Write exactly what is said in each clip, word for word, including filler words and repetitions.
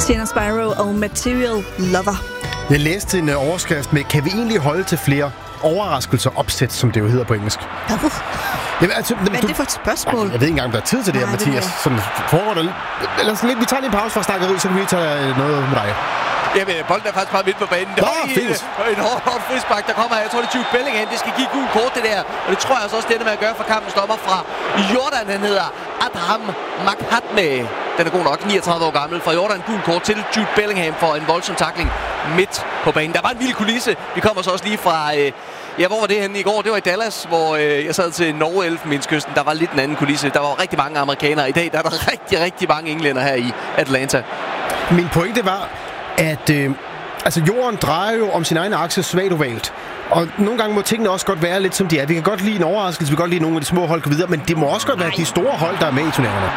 Sienna Spyro og Material Lover. Jeg læste en overskrift med, kan vi egentlig holde til flere overraskelser opsæt, som det jo hedder på engelsk? Jamen, altså, Hvad er du, det for et spørgsmål? jeg ved ikke engang, om der er tid til det her, Nej, Mathias. det Sådan foregår der... Eller sådan lidt, vi tager lige en pause fra snakkeriet, så kan vi lige tage noget med dig. Jamen, bolden er faktisk bare midt på banen. Nå, Høj, fint. En, en hård, hård frispark, der kommer her. Jeg tror, det er Jude Bellingham. Det skal give gul kort, det der. Og det tror jeg altså også, det ender med at gøre for kampens dommer fra Jordan. Han hedder Adham Makhatme. Den er god nok, niogtredive år gammel. Fra Jordan gul kort til Jude Bellingham for en voldsom tackling midt på banen. Der var en vild kulisse. Vi kommer så også lige fra... Øh, Ja, hvor var det henne i går? Det var i Dallas, hvor øh, jeg sad til Norge-Elfenbenskysten. Der var lidt en anden kulisse. Der var rigtig mange amerikanere. I dag der er der rigtig, rigtig mange englænder her i Atlanta. Min pointe var, at øh, altså, jorden drejer jo om sin egen akse svagt ovalt. Og nogle gange må tingene også godt være lidt som de er. Vi kan godt lide en overraskelse, vi kan godt lide nogle af de små hold gå videre, men det må også godt være de store hold, der er med i turneringerne.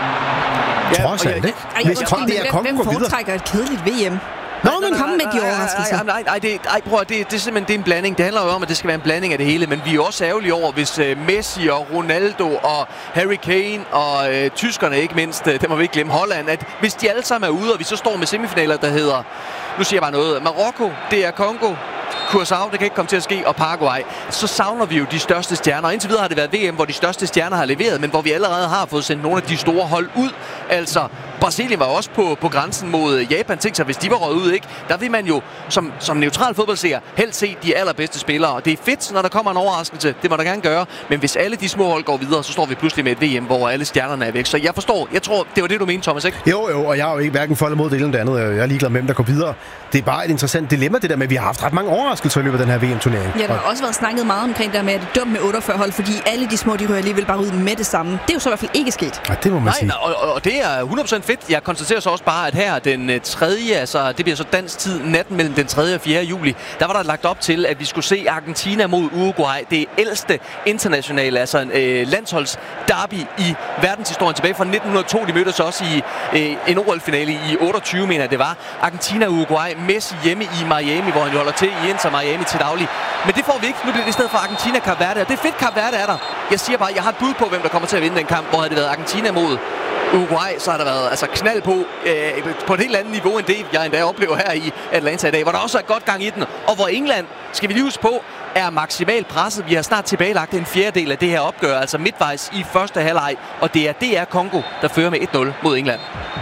Ja, Trods alt, ikke? Ej, Hvis undskyld, det er hvem, kongen hvem går videre. foretrækker et kedeligt V M? Nå, Men kom med de overraskelser. Nej, nej, nej, det, ej, prøv at, det, det er simpelthen det er en blanding. Det handler jo om, at det skal være en blanding af det hele. Men vi er også ærgerlige over, hvis uh, Messi og Ronaldo og Harry Kane og uh, tyskerne ikke mindst, uh, det må vi ikke glemme, Holland, at hvis de alle sammen er ude, og vi så står med semifinaler, der hedder, nu siger jeg bare noget, Marokko, det er Kongo, Curaçao, det kan ikke komme til at ske, og Paraguay, så savner vi jo de største stjerner. Og indtil videre har det været V M, hvor de største stjerner har leveret, men hvor vi allerede har fået sendt nogle af de store hold ud. Altså, Brasilien var også på, på grænsen mod Japan. Tænk sig, hvis de var røget ud, ikke? Der vil man jo som, som neutral fodboldseer helst se de allerbedste spillere. Og det er fedt, når der kommer en overraskelse. Det må der gerne gøre. Men hvis alle de små hold går videre, så står vi pludselig med et V M, hvor alle stjernerne er væk. Så jeg forstår, jeg tror, det var det, du mente, Thomas, ikke? Jo, jo, og jeg er jo ikke hverken for eller mod det ene eller det andet. Jeg er ligeglad med, hvem der går videre. Det er bare et interessant dilemma, det der med, at vi har haft ret mange overraskelser i løbet af den her V M-turnering. Ja, der har også været snakket meget omkring det der med, at det er dumt med otteogfyrre hold, fordi alle de små, de rører alligevel bare ud med det samme. Det er jo så i hvert fald ikke sket. Ja, det må man Nej, sige. nej og, og det er hundrede procent fedt. Jeg konstaterer så også bare, at her den tredje, altså det bliver så dansk tid, natten mellem den tredje og fjerde juli, der var der lagt op til, at vi skulle se Argentina mod Uruguay. Det ældste internationale, altså en øh, landsholdsderby i verdenshistorien tilbage fra nitten hundrede og to. De mødtes også i øh, en O L-finale i otteogtyve, mener det var. Argentina og Uruguay, Messi hjemme i Miami, hvor han jo holder til i Inter Miami til daglig. Men det får vi ikke. Nu bliver det i stedet for Argentina Kap Verde. Og det er fedt, Kap Verde er der. Jeg siger bare, jeg har et bud på, hvem der kommer til at vinde den kamp. Hvor havde det været Argentina mod Uruguay, så har der været altså knald på øh, på et helt andet niveau end det, jeg endda oplever her i Atlanta i dag, hvor der også er godt gang i den. Og hvor England, skal vi lige huske på, er maksimalt presset. Vi har snart tilbagelagt en fjerdedel af det her opgør, altså midtvejs i første halvleg. Og det er D R Kongo, der fører med et nul mod England.